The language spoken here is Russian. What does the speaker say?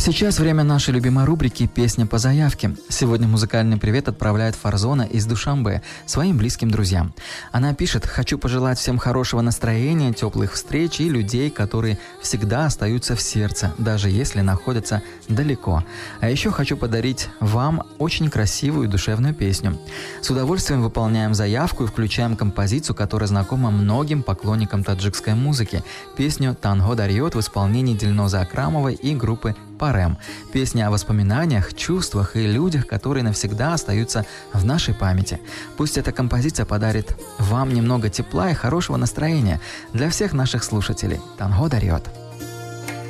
Сейчас время нашей любимой рубрики «Песня по заявке». Сегодня музыкальный привет отправляет Фарзона из Душанбе своим близким друзьям. Она пишет: «Хочу пожелать всем хорошего настроения, теплых встреч и людей, которые всегда остаются в сердце, даже если находятся далеко. А еще хочу подарить вам очень красивую и душевную песню. С удовольствием выполняем заявку и включаем композицию, которая знакома многим поклонникам таджикской музыки. Песню «Танго Дарьет» в исполнении Дильноза Акрамовой и группы Парем. Песня о воспоминаниях, чувствах и людях, которые навсегда остаются в нашей памяти. Пусть эта композиция подарит вам немного тепла и хорошего настроения для всех наших слушателей. Танго Дарьет».